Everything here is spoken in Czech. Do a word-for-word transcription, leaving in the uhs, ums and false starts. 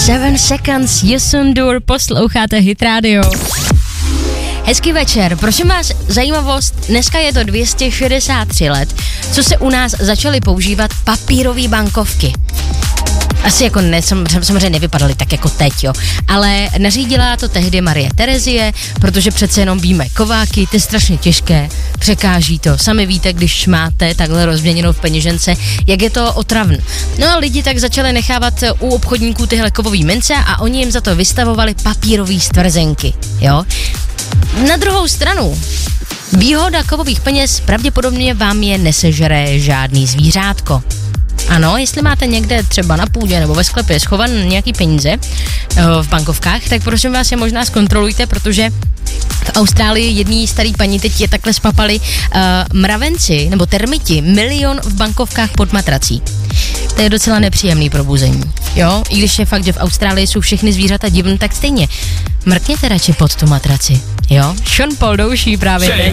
Seven Seconds, Yusundur, posloucháte Hit Radio. Hezký večer, prosím vás, zajímavost, dneska je to dvě stě šedesát tři let, co se u nás začaly používat papírové bankovky. Asi jako ne, samozřejmě nevypadaly tak jako teď, jo, ale nařídila to tehdy Marie Terezie, protože přece jenom víme, kováky, to je strašně těžké, překáží to, sami víte, když máte takhle rozměněnou v peněžence, jak je to otravné. No a lidi tak začali nechávat u obchodníků tyhle kovový mince a oni jim za to vystavovali papírový stvrzenky, jo. Na druhou stranu, výhoda kovových peněz pravděpodobně vám je nesežere žádný zvířátko. Ano, jestli máte někde třeba na půdě nebo ve sklepě schovan nějaký peníze v bankovkách, tak prosím vás je možná zkontrolujte, protože v Austrálii jedný starý paní teď je takhle spapali uh, mravenci nebo termiti milion v bankovkách pod matrací. To je docela nepříjemný probuzení, jo? I když je fakt, že v Austrálii jsou všechny zvířata divné, tak stejně mrkněte radši pod tu matraci, jo? Sean Paul douší právě teď.